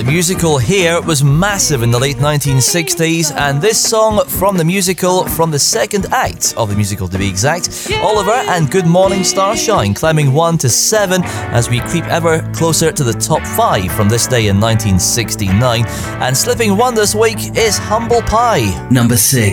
musical Hair was massive in the late 1960s, and this song from the musical, from the second act of the musical to be exact, Oliver and Good Morning Starshine, climbing 1 to 7 as we creep ever closer to the top 5 from this day in 1969. And slipping 1 this week is Humble Pie. Number 6.